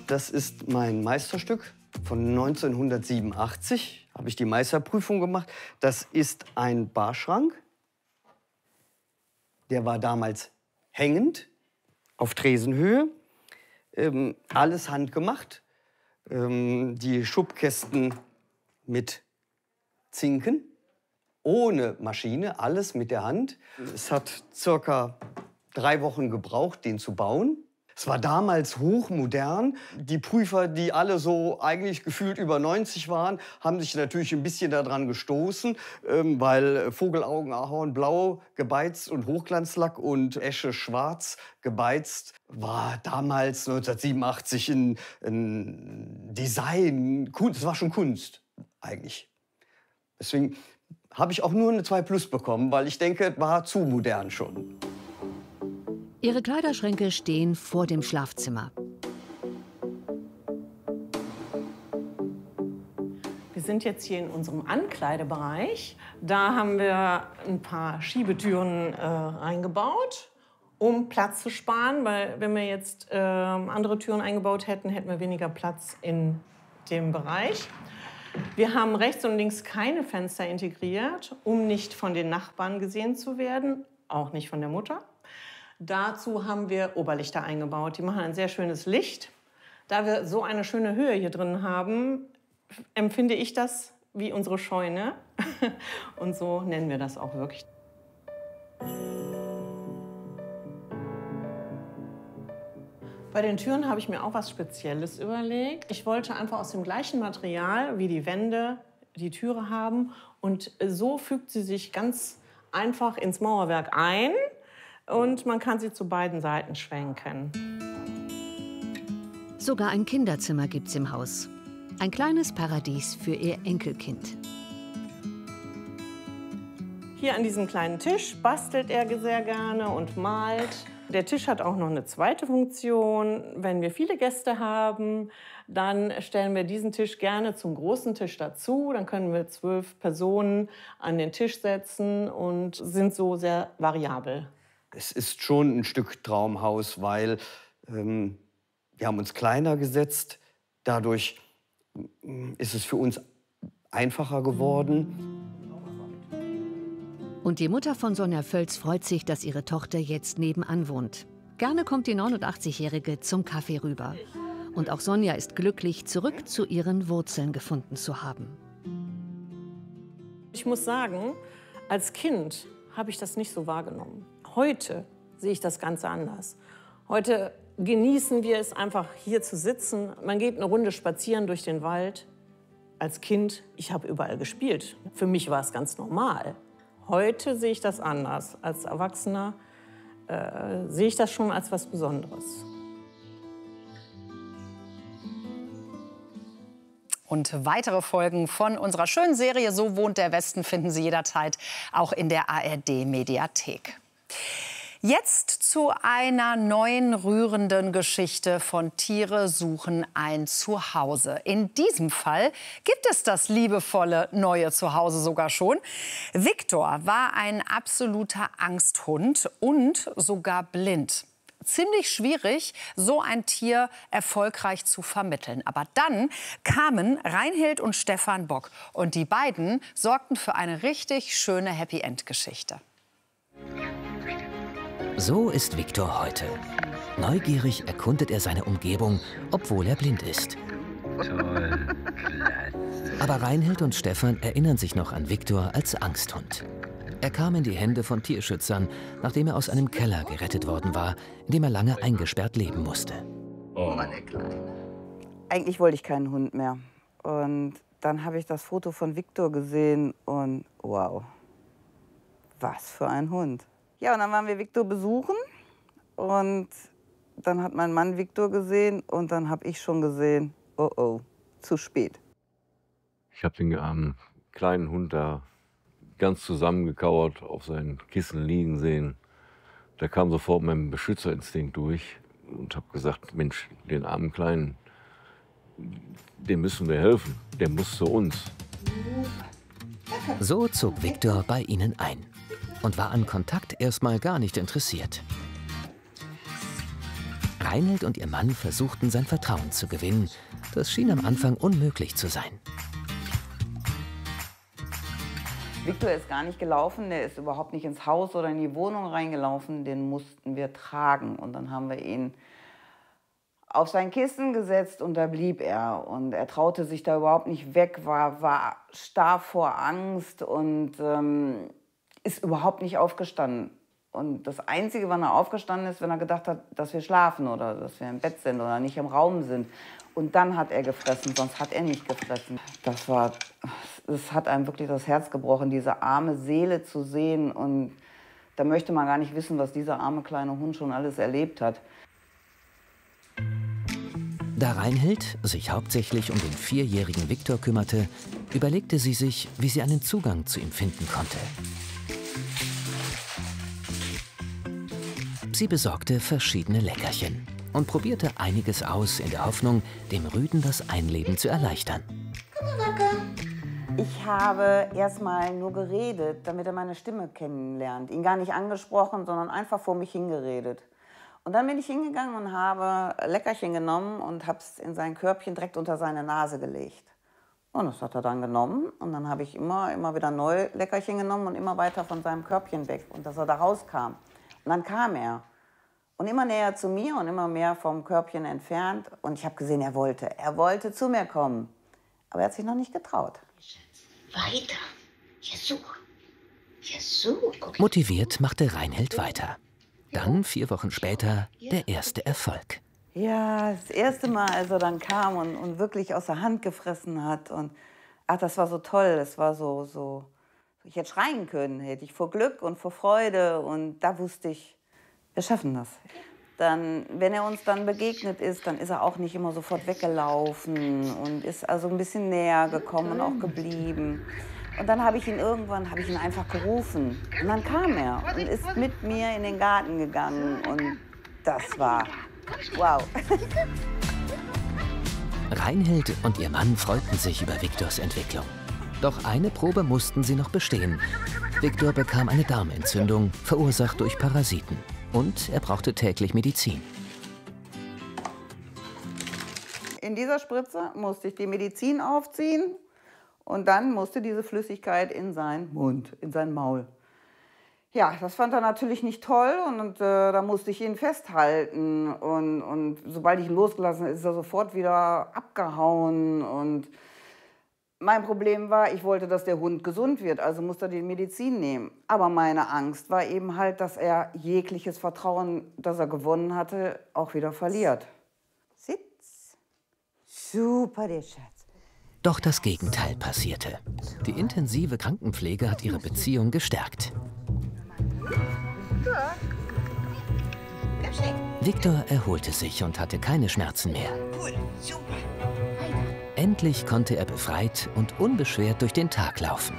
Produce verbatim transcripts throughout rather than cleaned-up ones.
Das ist mein Meisterstück von neunzehnhundertsiebenundachtzig. Habe ich die Meisterprüfung gemacht. Das ist ein Barschrank. Der war damals hängend, auf Tresenhöhe. Ähm, alles handgemacht. Ähm, die Schubkästen mit Zinken, ohne Maschine, alles mit der Hand. Es hat circa drei Wochen gebraucht, den zu bauen. Es war damals hochmodern. Die Prüfer, die alle so eigentlich gefühlt über neunzig waren, haben sich natürlich ein bisschen daran gestoßen, ähm, weil Vogelaugen, Ahorn, Blau gebeizt und Hochglanzlack und Esche Schwarz gebeizt war damals neunzehnhundertsiebenundachtzig ein, ein Design. Es war schon Kunst eigentlich. Deswegen habe ich auch nur eine zwei plus bekommen, weil ich denke, es war zu modern schon. Ihre Kleiderschränke stehen vor dem Schlafzimmer. Wir sind jetzt hier in unserem Ankleidebereich. Da haben wir ein paar Schiebetüren äh, eingebaut, um Platz zu sparen. Weil wenn wir jetzt äh, andere Türen eingebaut hätten, hätten wir weniger Platz in dem Bereich. Wir haben rechts und links keine Fenster integriert, um nicht von den Nachbarn gesehen zu werden, auch nicht von der Mutter. Dazu haben wir Oberlichter eingebaut. Die machen ein sehr schönes Licht. Da wir so eine schöne Höhe hier drin haben, empfinde ich das wie unsere Scheune. Und so nennen wir das auch wirklich. Bei den Türen habe ich mir auch was Spezielles überlegt. Ich wollte einfach aus dem gleichen Material wie die Wände die Türe haben. Und so fügt sie sich ganz einfach ins Mauerwerk ein. Und man kann sie zu beiden Seiten schwenken. Sogar ein Kinderzimmer gibt's im Haus. Ein kleines Paradies für ihr Enkelkind. Hier an diesem kleinen Tisch bastelt er sehr gerne und malt. Der Tisch hat auch noch eine zweite Funktion. Wenn wir viele Gäste haben, dann stellen wir diesen Tisch gerne zum großen Tisch dazu. Dann können wir zwölf Personen an den Tisch setzen und sind so sehr variabel. Es ist schon ein Stück Traumhaus, weil ähm, wir haben uns kleiner gesetzt. Dadurch ist es für uns einfacher geworden. Und die Mutter von Sonja Völz freut sich, dass ihre Tochter jetzt nebenan wohnt. Gerne kommt die neunundachtzigjährige zum Kaffee rüber. Und auch Sonja ist glücklich, zurück zu ihren Wurzeln gefunden zu haben. Ich muss sagen, als Kind habe ich das nicht so wahrgenommen. Heute sehe ich das Ganze anders. Heute genießen wir es einfach, hier zu sitzen. Man geht eine Runde spazieren durch den Wald. Als Kind, ich habe überall gespielt. Für mich war es ganz normal. Heute sehe ich das anders. Als Erwachsener äh, sehe ich das schon als was Besonderes. Und weitere Folgen von unserer schönen Serie So wohnt der Westen finden Sie jederzeit auch in der A R D-Mediathek. Jetzt zu einer neuen rührenden Geschichte von Tiere suchen ein Zuhause. In diesem Fall gibt es das liebevolle neue Zuhause sogar schon. Viktor war ein absoluter Angsthund und sogar blind. Ziemlich schwierig, so ein Tier erfolgreich zu vermitteln. Aber dann kamen Reinhild und Stefan Bock. Und die beiden sorgten für eine richtig schöne Happy-End-Geschichte. So ist Viktor heute. Neugierig erkundet er seine Umgebung, obwohl er blind ist. Toll, klasse. Aber Reinhild und Stefan erinnern sich noch an Viktor als Angsthund. Er kam in die Hände von Tierschützern, nachdem er aus einem Keller gerettet worden war, in dem er lange eingesperrt leben musste. Oh, meine Kleine. Eigentlich wollte ich keinen Hund mehr. Und dann habe ich das Foto von Viktor gesehen und wow, was für ein Hund. Ja, und dann waren wir Viktor besuchen und dann hat mein Mann Viktor gesehen und dann habe ich schon gesehen, oh oh, zu spät. Ich habe den armen kleinen Hund da ganz zusammengekauert auf seinen Kissen liegen sehen. Da kam sofort mein Beschützerinstinkt durch und habe gesagt, Mensch, den armen Kleinen, dem müssen wir helfen, der muss zu uns. So zog Viktor bei ihnen ein und war an Kontakt erstmal gar nicht interessiert. Reinhild und ihr Mann versuchten, sein Vertrauen zu gewinnen. Das schien am Anfang unmöglich zu sein. Viktor ist gar nicht gelaufen, der ist überhaupt nicht ins Haus oder in die Wohnung reingelaufen. Den mussten wir tragen und dann haben wir ihn auf sein Kissen gesetzt und da blieb er. Und er traute sich da überhaupt nicht weg, war, war starr vor Angst und ähm, ist überhaupt nicht aufgestanden. Und das Einzige, wann er aufgestanden ist, wenn er gedacht hat, dass wir schlafen oder dass wir im Bett sind oder nicht im Raum sind. Und dann hat er gefressen, sonst hat er nicht gefressen. Das war, es hat einem wirklich das Herz gebrochen, diese arme Seele zu sehen. Und da möchte man gar nicht wissen, was dieser arme kleine Hund schon alles erlebt hat. Da Reinhild sich hauptsächlich um den vierjährigen Viktor kümmerte, überlegte sie sich, wie sie einen Zugang zu ihm finden konnte. Sie besorgte verschiedene Leckerchen und probierte einiges aus, in der Hoffnung, dem Rüden das Einleben zu erleichtern. Ich habe erstmal nur geredet, damit er meine Stimme kennenlernt. Ihn gar nicht angesprochen, sondern einfach vor mich hingeredet. Und dann bin ich hingegangen und habe Leckerchen genommen und habe es in sein Körbchen direkt unter seine Nase gelegt. Und das hat er dann genommen und dann habe ich immer, immer wieder neu Leckerchen genommen und immer weiter von seinem Körbchen weg und dass er da rauskam. Und dann kam er und immer näher zu mir und immer mehr vom Körbchen entfernt. Und ich habe gesehen, er wollte, er wollte zu mir kommen. Aber er hat sich noch nicht getraut. Weiter. Jesus. Jesus. Motiviert machte Reinhild weiter. Dann, vier Wochen später, der erste Erfolg. Ja, das erste Mal, als er dann kam und, und wirklich aus der Hand gefressen hat. Und ach, das war so toll. Das war so, so. Ich hätte schreien können, hätte ich vor Glück und vor Freude. Und da wusste ich, wir schaffen das. Dann, wenn er uns dann begegnet ist, dann ist er auch nicht immer sofort weggelaufen und ist also ein bisschen näher gekommen und auch geblieben. Und dann habe ich ihn irgendwann, habe ich ihn einfach gerufen. Und dann kam er und ist mit mir in den Garten gegangen. Und das war wow. Reinhild und ihr Mann freuten sich über Viktors Entwicklung. Doch eine Probe mussten sie noch bestehen. Viktor bekam eine Darmentzündung, verursacht durch Parasiten. Und er brauchte täglich Medizin. In dieser Spritze musste ich die Medizin aufziehen und dann musste diese Flüssigkeit in seinen Mund, in sein Maul. Ja, das fand er natürlich nicht toll und, und äh, da musste ich ihn festhalten. Und, und sobald ich ihn losgelassen habe, ist er sofort wieder abgehauen. Und mein Problem war, ich wollte, dass der Hund gesund wird, also musste er die Medizin nehmen. Aber meine Angst war eben halt, dass er jegliches Vertrauen, das er gewonnen hatte, auch wieder verliert. Sitz. Super, der Schatz. Doch das Gegenteil passierte. Die intensive Krankenpflege hat ihre Beziehung gestärkt. Viktor erholte sich und hatte keine Schmerzen mehr. Endlich konnte er befreit und unbeschwert durch den Tag laufen.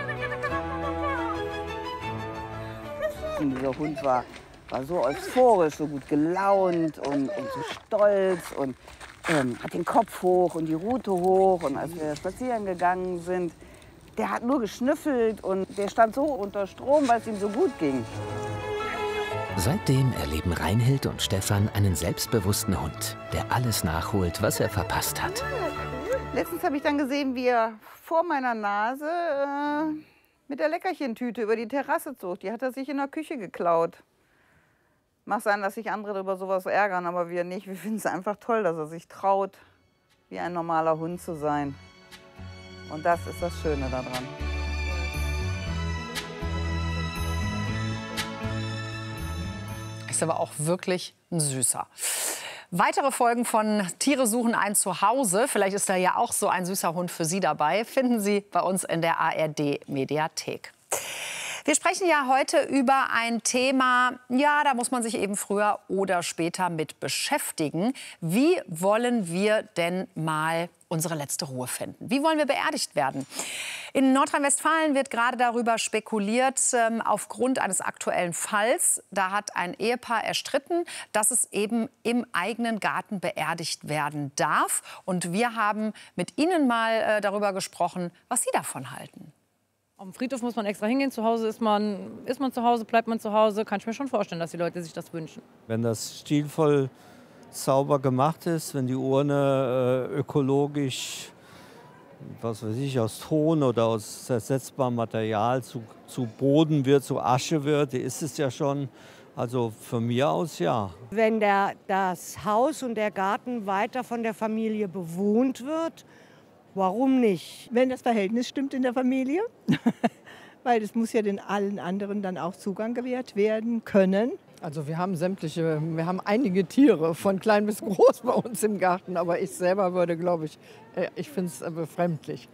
Und dieser Hund war, war so euphorisch, so gut gelaunt und, und so stolz und ähm, hat den Kopf hoch und die Rute hoch. Und als wir spazieren gegangen sind, der hat nur geschnüffelt und der stand so unter Strom, weil es ihm so gut ging. Seitdem erleben Reinhild und Stefan einen selbstbewussten Hund, der alles nachholt, was er verpasst hat. Letztens habe ich dann gesehen, wie er vor meiner Nase äh, mit der Leckerchentüte über die Terrasse zog. Die hat er sich in der Küche geklaut. Mag sein, dass sich andere über sowas ärgern, aber wir nicht. Wir finden es einfach toll, dass er sich traut, wie ein normaler Hund zu sein. Und das ist das Schöne daran. Ist aber auch wirklich ein Süßer. Weitere Folgen von Tiere suchen ein Zuhause, vielleicht ist da ja auch so ein süßer Hund für Sie dabei, finden Sie bei uns in der A R D-Mediathek. Wir sprechen ja heute über ein Thema, ja, da muss man sich eben früher oder später mit beschäftigen. Wie wollen wir denn mal unsere letzte Ruhe finden? Wie wollen wir beerdigt werden? In Nordrhein-Westfalen wird gerade darüber spekuliert, ähm, aufgrund eines aktuellen Falls. Da hat ein Ehepaar erstritten, dass es eben im eigenen Garten beerdigt werden darf. Und wir haben mit Ihnen mal äh, darüber gesprochen, was Sie davon halten. Auf dem Friedhof muss man extra hingehen. Zu Hause ist man, ist man zu Hause, bleibt man zu Hause. Kann ich mir schon vorstellen, dass die Leute sich das wünschen. Wenn das stilvoll sauber gemacht ist, wenn die Urne äh, ökologisch, was weiß ich, aus Ton oder aus zersetzbarem Material zu, zu Boden wird, zu Asche wird, die ist es ja schon. Also von mir aus ja. Wenn der, das Haus und der Garten weiter von der Familie bewohnt wird, warum nicht? Wenn das Verhältnis stimmt in der Familie, weil es muss ja den allen anderen dann auch Zugang gewährt werden können. Also wir haben sämtliche, wir haben einige Tiere, von klein bis groß bei uns im Garten. Aber ich selber würde, glaube ich, ich finde es befremdlich.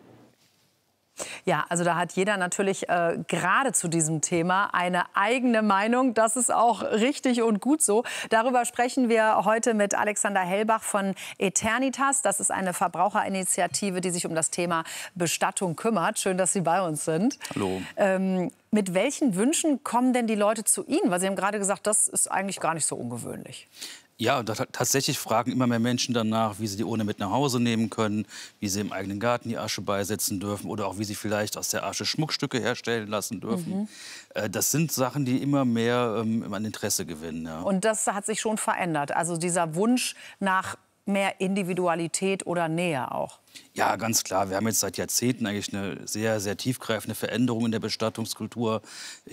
Ja, also da hat jeder natürlich äh, gerade zu diesem Thema eine eigene Meinung. Das ist auch richtig und gut so. Darüber sprechen wir heute mit Alexander Hellbach von Eternitas. Das ist eine Verbraucherinitiative, die sich um das Thema Bestattung kümmert. Schön, dass Sie bei uns sind. Hallo. Ähm, mit welchen Wünschen kommen denn die Leute zu Ihnen? Weil Sie haben gerade gesagt, das ist eigentlich gar nicht so ungewöhnlich. Ja, da, tatsächlich fragen immer mehr Menschen danach, wie sie die Urne mit nach Hause nehmen können, wie sie im eigenen Garten die Asche beisetzen dürfen oder auch wie sie vielleicht aus der Asche Schmuckstücke herstellen lassen dürfen. Mhm. Äh, das sind Sachen, die immer mehr ähm, an Interesse gewinnen. Ja. Und das hat sich schon verändert, also dieser Wunsch nach mehr Individualität oder Nähe auch. Ja, ganz klar. Wir haben jetzt seit Jahrzehnten eigentlich eine sehr, sehr tiefgreifende Veränderung in der Bestattungskultur